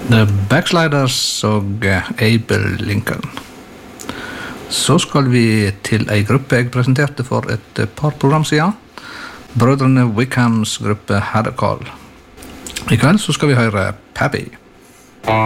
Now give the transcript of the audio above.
The Backsliders og Abe Lincoln. Så skal vi til en gruppe jeg presenterte for et par program siden. Brødrene Wickhams gruppe Haddercall. I kveld så skal vi høre Pappy.